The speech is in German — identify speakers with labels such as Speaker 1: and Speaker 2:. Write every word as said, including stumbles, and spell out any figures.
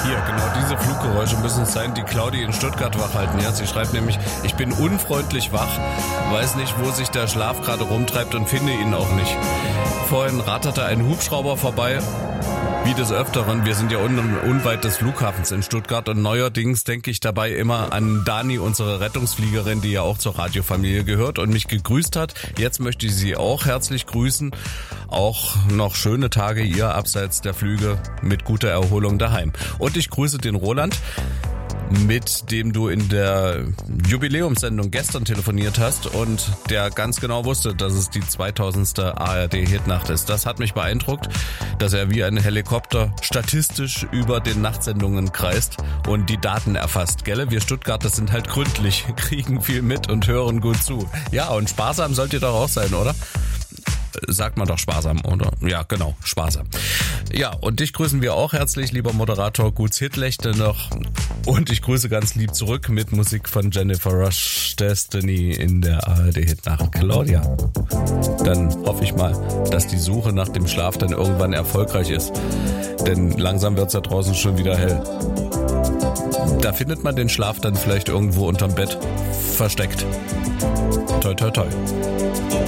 Speaker 1: Hier, genau diese Fluggeräusche müssen es sein, die Claudi in Stuttgart wach halten. Ja, sie schreibt nämlich, ich bin unfreundlich wach, weiß nicht, wo sich der Schlaf gerade rumtreibt und finde ihn auch nicht. Vorhin ratterte ein Hubschrauber vorbei. Wie des Öfteren, wir sind ja un- unweit des Flughafens in Stuttgart und neuerdings denke ich dabei immer an Dani, unsere Rettungsfliegerin, die ja auch zur Radiofamilie gehört und mich gegrüßt hat. Jetzt möchte ich sie auch herzlich grüßen. Auch noch schöne Tage ihr abseits der Flüge mit guter Erholung daheim. Und ich grüße den Roland, mit dem du in der Jubiläumssendung gestern telefoniert hast und der ganz genau wusste, dass es die zweitausendste A R D-Hitnacht ist. Das hat mich beeindruckt, dass er wie ein Helikopter statistisch über den Nachtsendungen kreist und die Daten erfasst. Gell? Wir Stuttgarter sind halt gründlich, kriegen viel mit und hören gut zu. Ja, und sparsam sollt ihr doch auch sein, oder? Sagt man doch sparsam, oder? Ja, genau, sparsam. Ja, und dich grüßen wir auch herzlich, lieber Moderator Guts Hitlechte noch. Und ich grüße ganz lieb zurück mit Musik von Jennifer Rush Destiny in der A R D-Hitnacht. Claudia, dann hoffe ich mal, dass die Suche nach dem Schlaf dann irgendwann erfolgreich ist. Denn langsam wird's da draußen schon wieder hell. Da findet man den Schlaf dann vielleicht irgendwo unterm Bett versteckt. Toi, toi, toi.